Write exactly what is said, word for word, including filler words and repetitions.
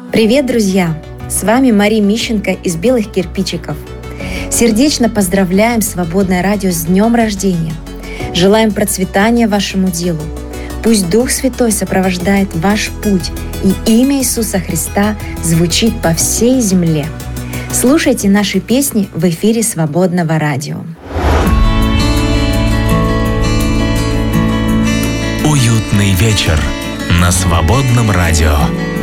Привет, друзья! С вами Мария Мищенко из «Белых кирпичиков». Сердечно поздравляем Свободное радио с днем рождения. Желаем процветания вашему делу. Пусть Дух Святой сопровождает ваш путь, и имя Иисуса Христа звучит по всей земле. Слушайте наши песни в эфире Свободного радио. Уютный вечер на Свободном радио.